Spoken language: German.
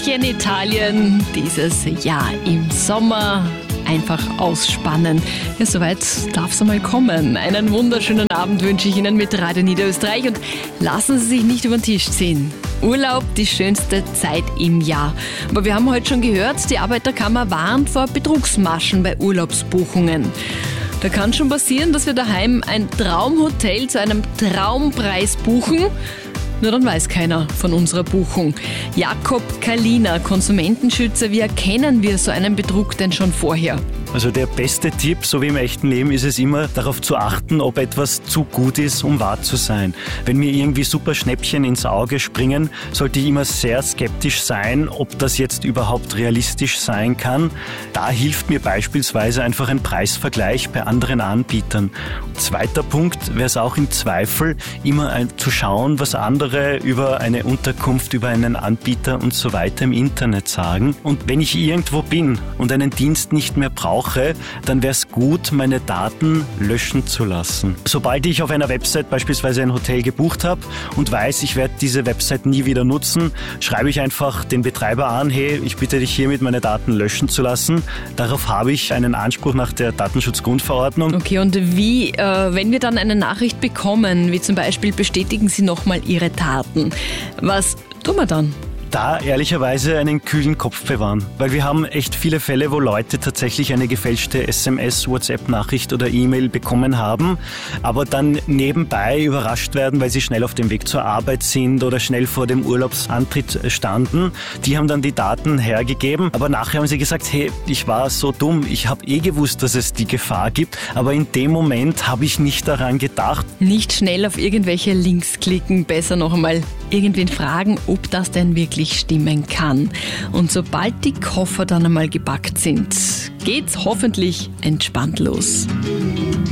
Tschechien, Italien, dieses Jahr im Sommer. Einfach ausspannen. Ja, soweit darf es einmal kommen. Einen wunderschönen Abend wünsche ich Ihnen mit Radio Niederösterreich und lassen Sie sich nicht über den Tisch ziehen. Urlaub, die schönste Zeit im Jahr. Aber wir haben heute schon gehört, die Arbeiterkammer warnt vor Betrugsmaschen bei Urlaubsbuchungen. Da kann schon passieren, dass wir daheim ein Traumhotel zu einem Traumpreis buchen. Nur dann weiß keiner von unserer Buchung. Jakob Kalina, Konsumentenschützer, wie erkennen wir so einen Betrug denn schon vorher? Also der beste Tipp, so wie im echten Leben, ist es immer, darauf zu achten, ob etwas zu gut ist, um wahr zu sein. Wenn mir irgendwie super Schnäppchen ins Auge springen, sollte ich immer sehr skeptisch sein, ob das jetzt überhaupt realistisch sein kann. Da hilft mir beispielsweise einfach ein Preisvergleich bei anderen Anbietern. Zweiter Punkt wäre es auch im Zweifel, immer zu schauen, was andere über eine Unterkunft, über einen Anbieter und so weiter im Internet sagen. Und wenn ich irgendwo bin und einen Dienst nicht mehr brauche, dann wäre es gut, meine Daten löschen zu lassen. Sobald ich auf einer Website beispielsweise ein Hotel gebucht habe und weiß, ich werde diese Website nie wieder nutzen, schreibe ich einfach den Betreiber an, hey, ich bitte dich hiermit meine Daten löschen zu lassen. Darauf habe ich einen Anspruch nach der Datenschutzgrundverordnung. Okay, und wie, wenn wir dann eine Nachricht bekommen, wie zum Beispiel bestätigen Sie nochmal Ihre Daten, was tun wir dann? Da ehrlicherweise einen kühlen Kopf bewahren, weil wir haben echt viele Fälle, wo Leute tatsächlich eine gefälschte SMS, WhatsApp-Nachricht oder E-Mail bekommen haben, aber dann nebenbei überrascht werden, weil sie schnell auf dem Weg zur Arbeit sind oder schnell vor dem Urlaubsantritt standen. Die haben dann die Daten hergegeben, aber nachher haben sie gesagt, hey, ich war so dumm, ich habe gewusst, dass es die Gefahr gibt, aber in dem Moment habe ich nicht daran gedacht. Nicht schnell auf irgendwelche Links klicken, besser noch einmal irgendwen fragen, ob das denn wirklich stimmen kann. Und sobald die Koffer dann einmal gepackt sind, geht's hoffentlich entspannt los.